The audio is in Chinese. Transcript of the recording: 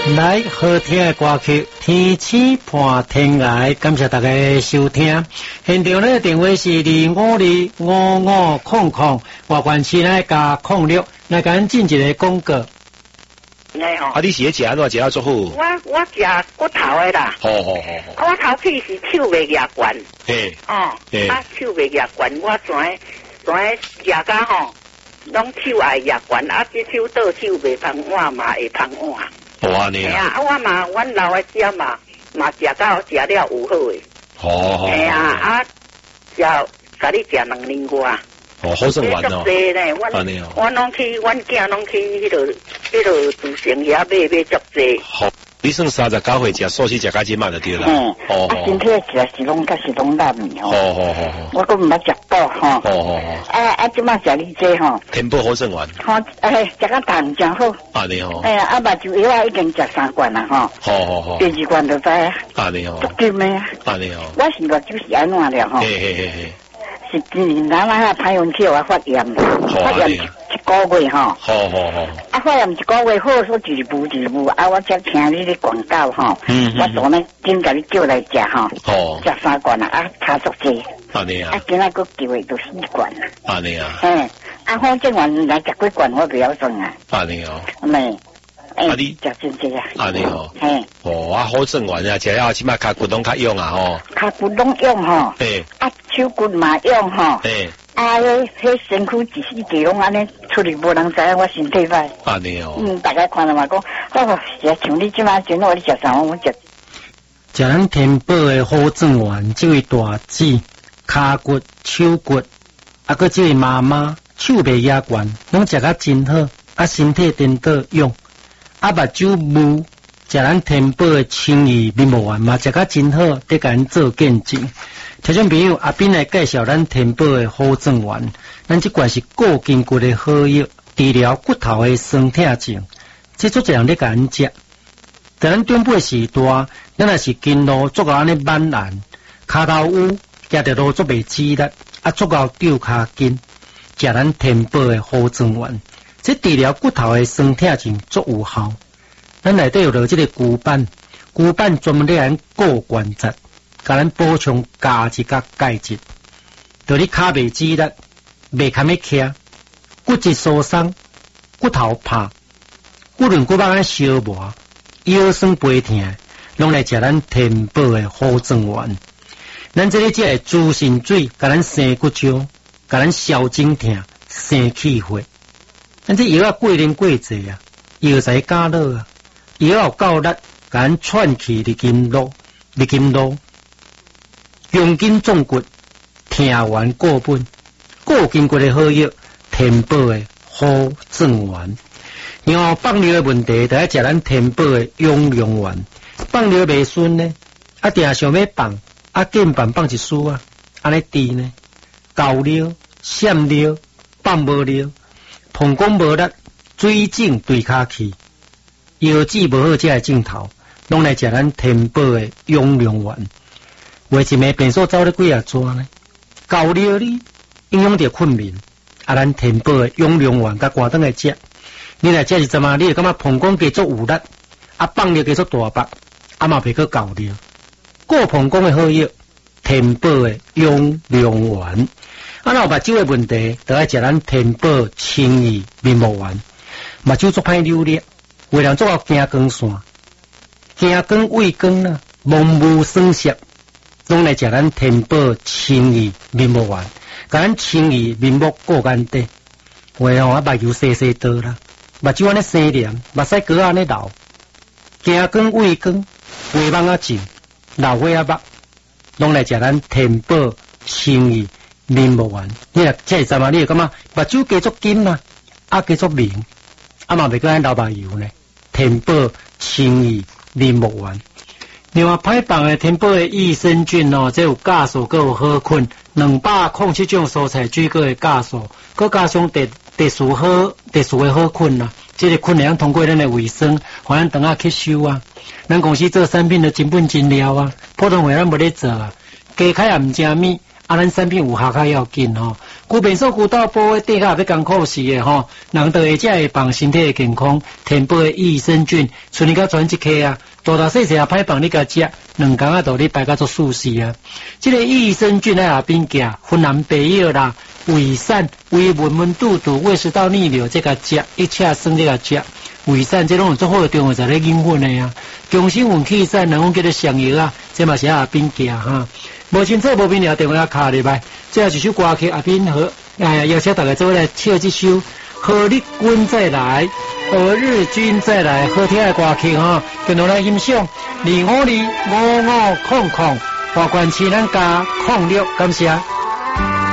来好听的歌曲，天气伴天涯，感谢大家收听。现场的电话是2525500，外关区来加06，来甲咱进一个广告。 啊，你是咧食安怎食啊？做好？ 我食骨头的啦。 好。我头皮是手袂牙关。 嘿。 手袂牙关，我全食甲吼，拢手爱牙关，这手倒手袂芳碗嘛会芳碗。 安尼啊！阮老的姐嘛食到食了有好诶。 好。 食甲你食2年外。 好算完哦。 阮拢去，阮囝拢去迄落自成遐买足济。 好，你算39岁食素食食甲即满就对啦。 身体食是拢烂面吼。我阁毋捌食饱吼。即摆食你这吼。 天宝好算完。 食甲淡真好。 安尼吼。 目睭药已经食3罐啦吼。 好。 第2罐就知啊。 安尼吼。 足金诶。 安尼吼。 我是目睭是安怎了吼。 嘿。 是今年咱台湾去我发炎，1個月吼。好。發炎1個月好，說一步，我才聽你的廣告吼。我昨呢今甲你叫來食吼。食3罐啦，差足濟。 安尼啊。 今仔個叫的都4罐啦。 安尼啊。 反正原來食幾罐我不要算啊。 安尼哦。 你食真濟啊。 安尼哦。好算完啊，食了即擺腳骨攏較用啊吼。腳骨攏用吼。手骨嘛用吼。迄身軀一時地攏安尼出去，無人知影我身體歹。 安尼哦。 大家看了嘛講，像你即擺真我你食3碗，我食咱天宝的好正丸，这位大姊骹骨、手骨，佮这位妈妈手袂牙关，拢食甲真好，身體颠倒用，目睭霧，食咱天宝的清怡面膜丸嘛，食甲真好，得甲咱做見證。聽眾朋友，阿斌來介紹咱天寶的好正丸，咱這罐是固筋骨的好藥，治療骨頭的酸痛症，這足多人咧甲咱食。在咱長輩時代，咱若是筋路足夠安尼軟爛，骹頭烏，行着路足袂指力，足夠吊骹筋，食咱天寶的好正丸，這治療骨頭的酸痛症足有效。咱內底有落這個骨板專門咧咱固關節。甲咱補充價值甲鈣質，就你骹袂指力，袂堪要徛，骨質疏鬆，骨頭拍，骨輪骨板燒磨，腰酸背痛，攏來食咱天寶的好正丸。咱這裡只個豬腎水，甲咱生骨漿，甲咱消腫痛、生氣血。咱這藥貴啉過濟啊，藥材加熱啊，藥有夠力，甲咱喘氣入筋絡。用筋壯骨，聽完固本，固筋骨的好藥，天寶的好正丸。然後放尿的問題，就要食咱天寶的養陽丸。放尿未順呢，定想要放，緊放一絲啊，安尼滴呢，舊尿、閃尿、放無尿，膀胱無力，水腫對骹去，腰子無好，這個鏡頭，攏來食咱天寶的養陽丸。為一枚變數走咧幾啊轉呢？舊尿呢影響到困眠，咱天寶的養陽丸甲寒頓來食。你來食是怎啊？你會感覺膀胱繼續有力，放尿繼續大腹，嘛袂去舊尿。固膀胱的好藥，天寶的養陽丸。若有目睭的問題，就要食咱天寶清怡面膜丸。目睭足歹流力，有人足有驚光線，驚光畏光啦，蒙霧酸澀。攏來食咱天寶清怡面膜丸，甲咱清怡面膜固眼底。話目睭細倒啦，目睭安尼生黏，目屎膏安尼流，驚光畏光，回目淨，流血目，攏來食咱天寶清怡面膜丸。你若這陣嘛，你會感覺目睭繼續緊啦，繼續明，嘛袂過咱流目油呢。天寶清怡面膜丸。另外歹放的天寶的益生菌這有酵素，佮有好菌，207種蔬菜水果的酵素，佮加上特殊的好菌啦。這個菌會通過咱的衛生，互咱腸仔吸收啊。咱公司做產品就真本真料啊，普通話咱無咧做啊。加開也毋正米，咱產品有效較要緊吼。 古便所古道补的底下要艰苦时的吼，人都会才会帮身体的健康，填补的益生菌，像你甲传一颗啊，大大细细啊歹帮你甲食，2工啊，就你排甲做舒适啊。这个益生菌在下边夹，芬兰白药啦、胃散、胃闷闷肚肚、胃食道逆流这个食，一切生这个食。胃散这种做好中药在咧引粉的啊，强心运气散，人讲叫做上药啊，这嘛是下边夹哈。无清楚无明了，电话卡入来，最后一首歌曲阿斌和邀请大家做来唱这首何日君再来，何日君再来，好听的歌曲哈，跟我来欣赏。2525500，华冠旗咱加06，感谢。